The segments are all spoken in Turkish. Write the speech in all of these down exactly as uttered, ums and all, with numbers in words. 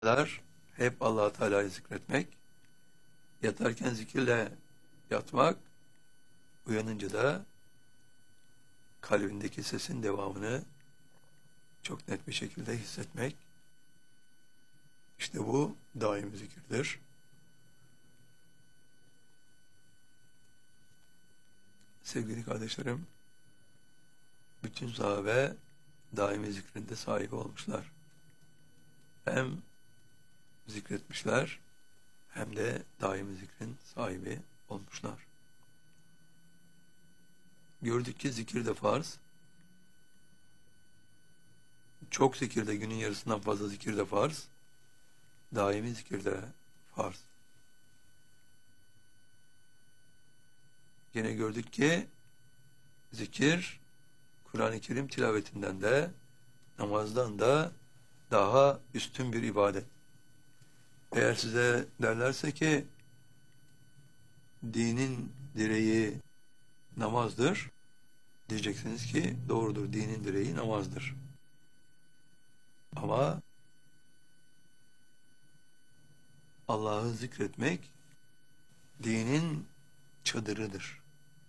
Zikirler hep Allah Teala'yı zikretmek, yatarken zikirle yatmak, uyanınca da kalbindeki sesin devamını çok net bir şekilde hissetmek. İşte bu daimi zikirdir. Sevgili kardeşlerim, bütün sahabe daimi zikrinde sahibi olmuşlar. Hem zikretmişler hem de daimi zikrin sahibi olmuşlar. Gördük ki zikir de farz. Çok zikir de, günün yarısından fazla zikir de farz. Daimi zikir de farz. Yine gördük ki zikir Kur'an-ı Kerim tilavetinden de namazdan da daha üstün bir ibadet. Eğer size derlerse ki dinin direği namazdır, diyeceksiniz ki doğrudur, dinin direği namazdır. Ama Allah'ı zikretmek dinin çadırıdır.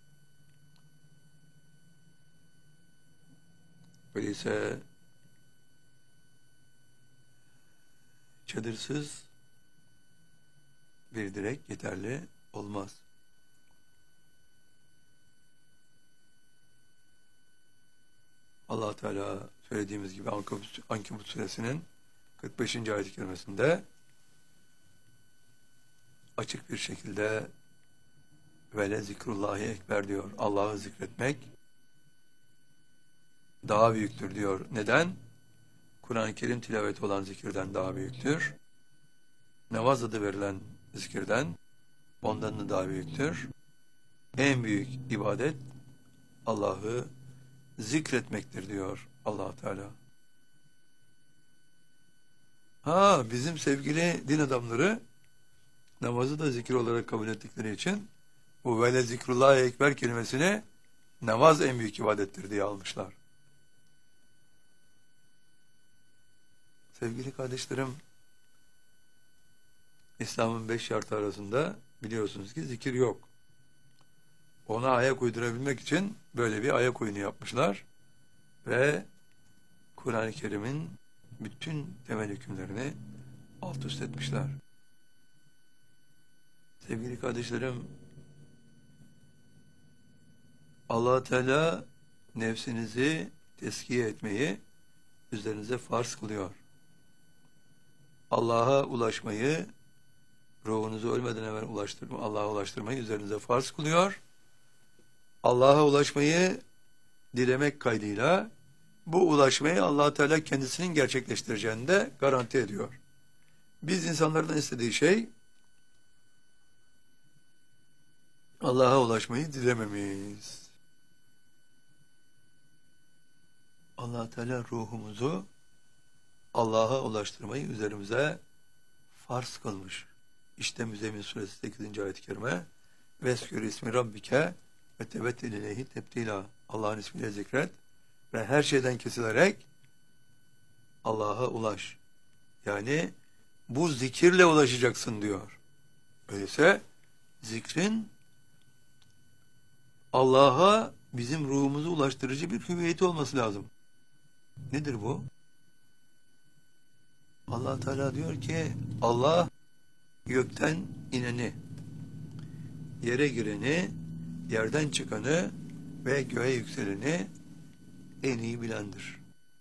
Öyleyse çadırsız bir direk yeterli olmaz. Allah Teala söylediğimiz gibi Ankebut, Ankebut suresinin kırk beşinci ayet-i kerimesinde açık bir şekilde vele zikrullahi ekber diyor. Allah'ı zikretmek daha büyüktür diyor. Neden? Kur'an-ı Kerim tilaveti olan zikirden daha büyüktür. Namaz adı verilen zikirden ondan da daha büyüktür. En büyük ibadet Allah'ı zikretmektir diyor Allah Teala. Ha, bizim sevgili din adamları namazı da zikir olarak kabul ettikleri için bu vele zikrullahi ekber kelimesini namaz en büyük ibadettir diye almışlar. Sevgili kardeşlerim, İslam'ın beş şartı arasında biliyorsunuz ki zikir yok. Ona ayak uydurabilmek için böyle bir ayak oyunu yapmışlar ve Kur'an-ı Kerim'in bütün temel hükümlerini alt üst etmişler. Sevgili kardeşlerim, Allah Teala nefsinizi tezkiye etmeyi üzerinize farz kılıyor. Allah'a ulaşmayı, ruhunuzu ölmeden evvel ulaştırma, Allah'a ulaştırmayı üzerinize farz kılıyor. Allah'a ulaşmayı dilemek kaydıyla bu ulaşmayı Allah Teala kendisinin gerçekleştireceğini de garanti ediyor. Biz insanlardan istediği şey Allah'a ulaşmayı dilememiz. Allah Teala ruhumuzu Allah'a ulaştırmayı üzerimize farz kılmış. İşte Müzzemmil suresi sekizinci ayet-i kerime Veskür ismi rabbike ve tebettel ileyhi tebdila. Allah'ın ismiyle zikret ve her şeyden kesilerek Allah'a ulaş. Yani bu zikirle ulaşacaksın diyor. Öyleyse zikrin Allah'a bizim ruhumuzu ulaştırıcı bir hüviyeti olması lazım. Nedir bu? Allah Teala diyor ki Allah gökten ineni, yere gireni, yerden çıkanı ve göğe yükseleni en iyi bilendir.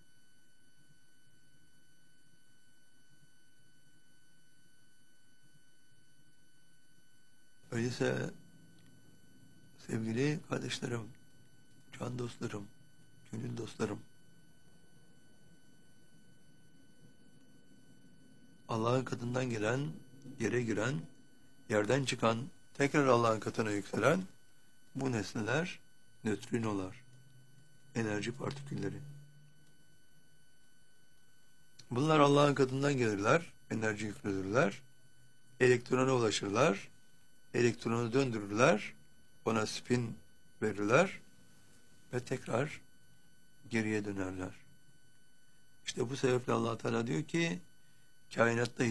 Öyleyse sevgili kardeşlerim, can dostlarım, gönül dostlarım, Allah'ın katından gelen, yere giren, yerden çıkan, tekrar Allah'ın katına yükselen bu nesneler nötrinolar, enerji partikülleri. Bunlar Allah'ın katından gelirler, enerji yüklüdürler, elektrona ulaşırlar, elektronu döndürürler, ona spin verirler ve tekrar geriye dönerler. İşte bu sebeple Allah Teala diyor ki kainatta